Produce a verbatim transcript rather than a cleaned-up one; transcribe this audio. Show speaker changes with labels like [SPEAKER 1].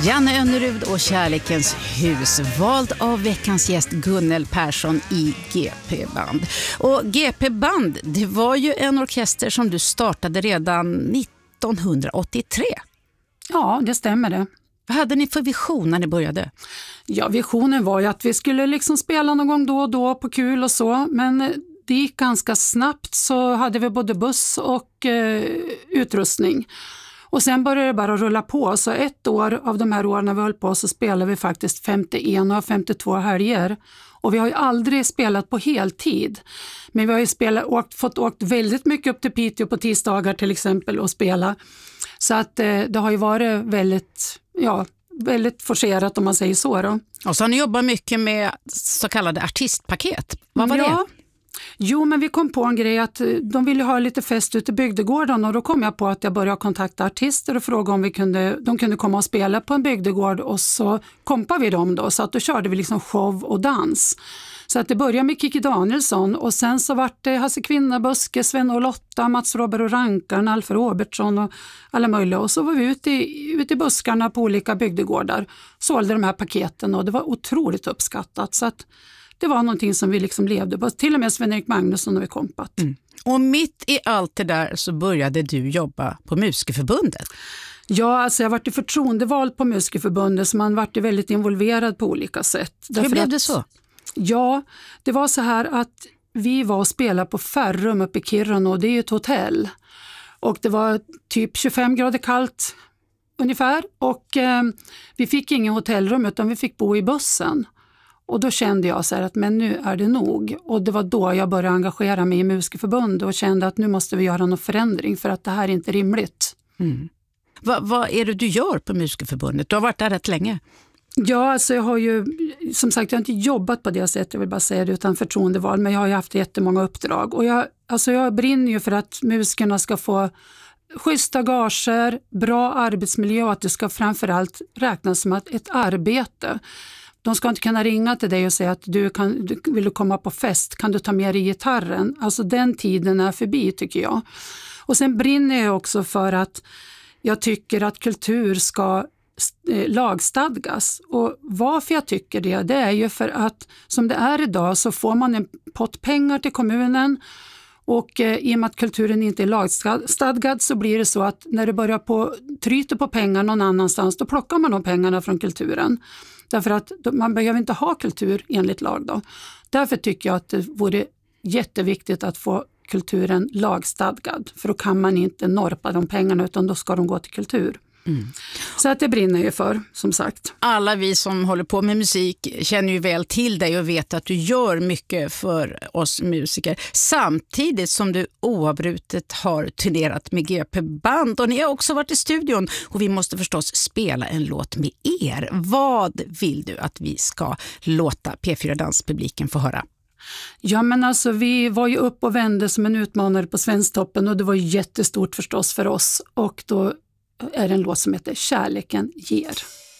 [SPEAKER 1] Janne Önnerud och Kärlekens hus, vald av veckans gäst Gunnel Persson i G P-band. Och G P-band, det var ju en orkester som du startade redan nittonhundraåttiotre.
[SPEAKER 2] Ja, det stämmer det.
[SPEAKER 1] Vad hade ni för vision när ni började?
[SPEAKER 2] Ja, visionen var ju att vi skulle liksom spela någon gång då och då på kul och så, men det gick ganska snabbt, så hade vi både buss och eh, utrustning. Och sen började det bara rulla på, så ett år av de här åren när vi höll på så spelade vi faktiskt femtioen och femtiotvå helger. Och vi har ju aldrig spelat på heltid, men vi har ju spelat, åkt, fått åkt väldigt mycket upp till Piteå på tisdagar till exempel och spela. Så att eh, det har ju varit väldigt, ja, väldigt forcerat om man säger så då.
[SPEAKER 1] Och så har ni jobbat mycket med så kallade artistpaket. Vad var
[SPEAKER 2] ja.
[SPEAKER 1] det?
[SPEAKER 2] Jo, men vi kom på en grej att de ville ha lite fest ute i bygdegården, och då kom jag på att jag började kontakta artister och fråga om vi kunde, de kunde komma och spela på en bygdegård, och så kompade vi dem då, så att då körde vi liksom show och dans. Så att det började med Kiki Danielsson, och sen så var det Hasse Kvinnabuske, Sven och Lotta, Mats Robert och Rankarn, Alfred Robertsson och alla möjliga. Och så var vi ute i, ute i buskarna på olika bygdegårdar, sålde de här paketen, och det var otroligt uppskattat. Så att det var någonting som vi liksom levde på. Till och med Sven-Erik Magnusson har vi kompat. Mm.
[SPEAKER 1] Och mitt i allt det där så började du jobba på Musikerförbundet.
[SPEAKER 2] Ja, alltså jag har varit förtroendevald på Musikerförbundet, så man varit väldigt involverad på olika sätt.
[SPEAKER 1] Hur blev
[SPEAKER 2] att,
[SPEAKER 1] det så?
[SPEAKER 2] Ja, det var så här att vi var och spelade på Färrum uppe i Kiruna, och det är ju ett hotell. Och det var typ tjugofem grader kallt ungefär, och eh, vi fick ingen hotellrum utan vi fick bo i bussen. Och då kände jag så här att men nu är det nog. Och det var då jag började engagera mig i Musikerförbundet och kände att nu måste vi göra någon förändring, för att det här är inte rimligt.
[SPEAKER 1] Mm. Vad, vad är det du gör på Musikerförbundet? Du har varit där rätt länge.
[SPEAKER 2] Ja, alltså jag har ju, som sagt, jag har inte jobbat på det sättet, jag vill bara säga det, utan förtroendeval, men jag har ju haft jättemånga uppdrag. Och jag, alltså jag brinner ju för att musikerna ska få schyssta gager, bra arbetsmiljö, och att det ska framförallt räknas som att ett arbete. De ska inte kunna ringa till dig och säga att du, kan, du vill komma på fest, kan du ta med dig gitarren? Alltså den tiden är förbi, tycker jag. Och sen brinner jag också för att jag tycker att kultur ska lagstadgas. Och varför jag tycker det, det är ju för att som det är idag så får man en pott pengar till kommunen, och eh, i och med att kulturen inte är lagstadgad så blir det så att när det börjar på tryter på pengar någon annanstans, då plockar man de pengarna från kulturen. Därför att man behöver inte ha kultur enligt lag då. Därför tycker jag att det vore jätteviktigt att få kulturen lagstadgad, för då kan man inte norpa de pengarna, utan då ska de gå till kultur. Mm. Så att det brinner ju för, som sagt.
[SPEAKER 1] Alla vi som håller på med musik känner ju väl till dig och vet att du gör mycket för oss musiker, samtidigt som du oavbrutet har turnerat med G P-band, och ni har också varit i studion, och vi måste förstås spela en låt med er. Vad vill du att vi ska låta P fyra Danspubliken få höra?
[SPEAKER 2] Ja, men alltså vi var ju upp och vände som en utmanare på Svensktoppen, och det var jättestort förstås för oss, och då är det en låt som heter Kärleken ger.